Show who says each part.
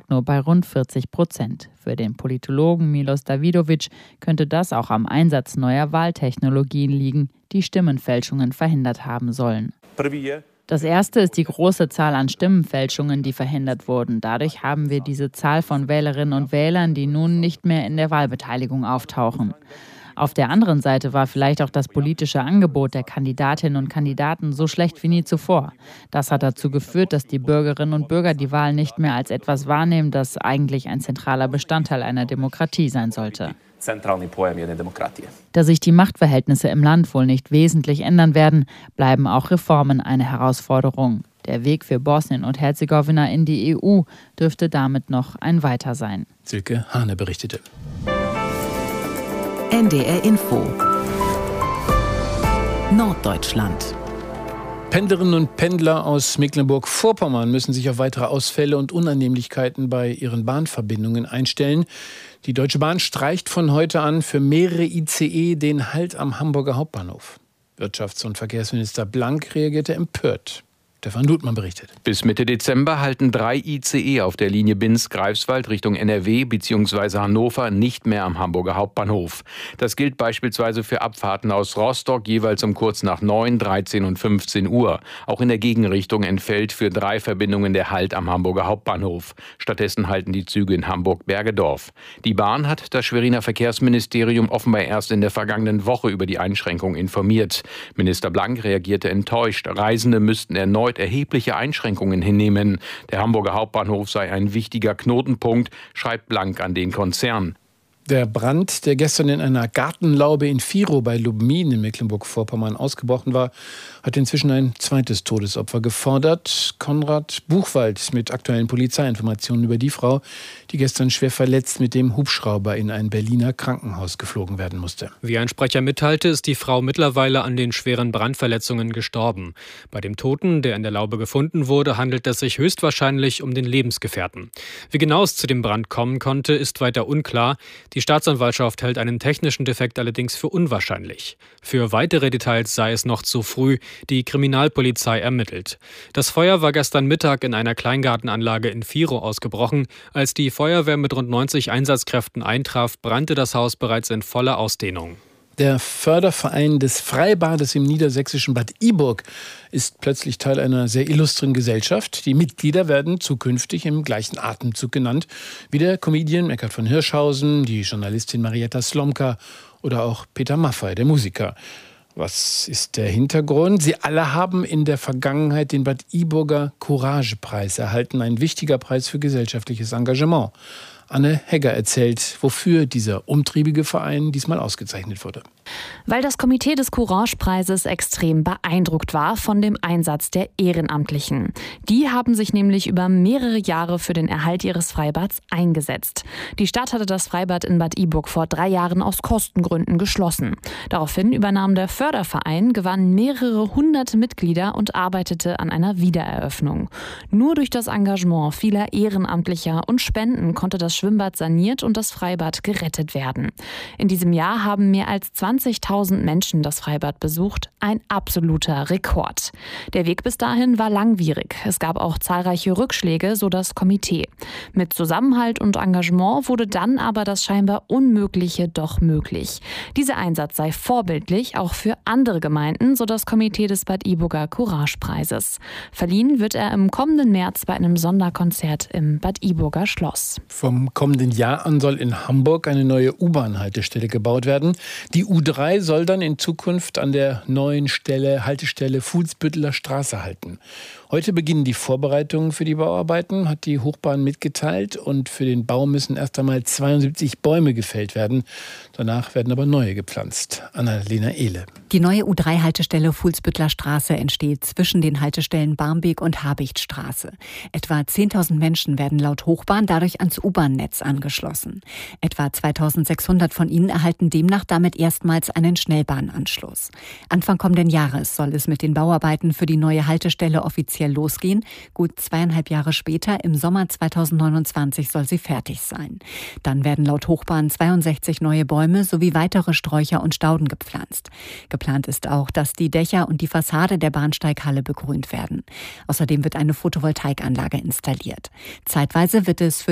Speaker 1: lag nur bei rund 40%. Für den Politologen Milos Davidovic könnte das auch am Einsatz neuer Wahltechnologien liegen, die Stimmenfälschungen verhindert haben sollen. Das erste ist die große Zahl an Stimmenfälschungen, die verhindert wurden. Dadurch haben wir diese Zahl von Wählerinnen und Wählern, die nun nicht mehr in der Wahlbeteiligung auftauchen. Auf der anderen Seite war vielleicht auch das politische Angebot der Kandidatinnen und Kandidaten so schlecht wie nie zuvor. Das hat dazu geführt, dass die Bürgerinnen und Bürger die Wahl nicht mehr als etwas wahrnehmen, das eigentlich ein zentraler Bestandteil einer Demokratie sein sollte. Da sich die Machtverhältnisse im Land wohl nicht wesentlich ändern werden, bleiben auch Reformen eine Herausforderung. Der Weg für Bosnien und Herzegowina in die EU dürfte damit noch ein weiter sein.
Speaker 2: Silke Hane berichtete.
Speaker 3: NDR Info Norddeutschland.
Speaker 2: Pendlerinnen und Pendler aus Mecklenburg-Vorpommern müssen sich auf weitere Ausfälle und Unannehmlichkeiten bei ihren Bahnverbindungen einstellen. Die Deutsche Bahn streicht von heute an für mehrere ICE den Halt am Hamburger Hauptbahnhof. Wirtschafts- und Verkehrsminister Blank reagierte empört. Stefan Ludmann berichtet.
Speaker 4: Bis Mitte Dezember halten 3 ICE auf der Linie Binz-Greifswald Richtung NRW bzw. Hannover nicht mehr am Hamburger Hauptbahnhof. Das gilt beispielsweise für Abfahrten aus Rostock jeweils um kurz nach 9, 13 und 15 Uhr. Auch in der Gegenrichtung entfällt für 3 Verbindungen der Halt am Hamburger Hauptbahnhof. Stattdessen halten die Züge in Hamburg-Bergedorf. Die Bahn hat das Schweriner Verkehrsministerium offenbar erst in der vergangenen Woche über die Einschränkung informiert. Minister Blank reagierte enttäuscht. Reisende müssten erneut erhebliche Einschränkungen hinnehmen. Der Hamburger Hauptbahnhof sei ein wichtiger Knotenpunkt, schreibt Blank an den Konzern.
Speaker 2: Der Brand, der gestern in einer Gartenlaube in Virow bei Lubmin in Mecklenburg-Vorpommern ausgebrochen war, hat inzwischen ein zweites Todesopfer gefordert. Konrad Buchwald mit aktuellen Polizeiinformationen über die Frau, die gestern schwer verletzt mit dem Hubschrauber in ein Berliner Krankenhaus geflogen werden musste.
Speaker 5: Wie ein Sprecher mitteilte, ist die Frau mittlerweile an den schweren Brandverletzungen gestorben. Bei dem Toten, der in der Laube gefunden wurde, handelt es sich höchstwahrscheinlich um den Lebensgefährten. Wie genau es zu dem Brand kommen konnte, ist weiter unklar. Die Staatsanwaltschaft hält einen technischen Defekt allerdings für unwahrscheinlich. Für weitere Details sei es noch zu früh. Die Kriminalpolizei ermittelt. Das Feuer war gestern Mittag in einer Kleingartenanlage in Virow ausgebrochen. Als die Feuerwehr mit rund 90 Einsatzkräften eintraf, brannte das Haus bereits in voller Ausdehnung.
Speaker 2: Der Förderverein des Freibades im niedersächsischen Bad Iburg ist plötzlich Teil einer sehr illustren Gesellschaft. Die Mitglieder werden zukünftig im gleichen Atemzug genannt wie der Comedian Eckhard von Hirschhausen, die Journalistin Marietta Slomka oder auch Peter Maffay, der Musiker. Was ist der Hintergrund? Sie alle haben in der Vergangenheit den Bad Iburger Courage-Preis erhalten, ein wichtiger Preis für gesellschaftliches Engagement. Anne Hegger erzählt, wofür dieser umtriebige Verein diesmal ausgezeichnet wurde.
Speaker 6: Weil das Komitee des Courage-Preises extrem beeindruckt war von dem Einsatz der Ehrenamtlichen. Die haben sich nämlich über mehrere Jahre für den Erhalt ihres Freibads eingesetzt. Die Stadt hatte das Freibad in Bad Iburg vor 3 Jahren aus Kostengründen geschlossen. Daraufhin übernahm der Förderverein, gewann mehrere hundert Mitglieder und arbeitete an einer Wiedereröffnung. Nur durch das Engagement vieler Ehrenamtlicher und Spenden konnte das Schwimmbad saniert und das Freibad gerettet werden. In diesem Jahr haben mehr als 20.000 Menschen das Freibad besucht, ein absoluter Rekord. Der Weg bis dahin war langwierig. Es gab auch zahlreiche Rückschläge, so das Komitee. Mit Zusammenhalt und Engagement wurde dann aber das scheinbar Unmögliche doch möglich. Dieser Einsatz sei vorbildlich, auch für andere Gemeinden, so das Komitee des Bad Iburger Courage-Preises. Verliehen wird er im kommenden März bei einem Sonderkonzert im Bad Iburger Schloss.
Speaker 2: Vom kommenden Jahr an soll in Hamburg eine neue U-Bahn-Haltestelle gebaut werden. Die U3 soll dann in Zukunft an der neuen Haltestelle Fuhlsbütteler Straße halten. Heute beginnen die Vorbereitungen für die Bauarbeiten, hat die Hochbahn mitgeteilt. Und für den Bau müssen erst einmal 72 Bäume gefällt werden. Danach werden aber neue gepflanzt. Annalena Ehle.
Speaker 7: Die neue U3-Haltestelle Fuhlsbütteler Straße entsteht zwischen den Haltestellen Barmbek und Habichtstraße. Etwa 10.000 Menschen werden laut Hochbahn dadurch ans U-Bahn-Netz angeschlossen. Etwa 2.600 von ihnen erhalten demnach damit erstmals einen Schnellbahnanschluss. Anfang kommenden Jahres soll es mit den Bauarbeiten für die neue Haltestelle offiziell losgehen. Gut 2,5 Jahre später, im Sommer 2029, soll sie fertig sein. Dann werden laut Hochbahn 62 neue Bäume sowie weitere Sträucher und Stauden gepflanzt. Geplant ist auch, dass die Dächer und die Fassade der Bahnsteighalle begrünt werden. Außerdem wird eine Photovoltaikanlage installiert. Zeitweise wird es für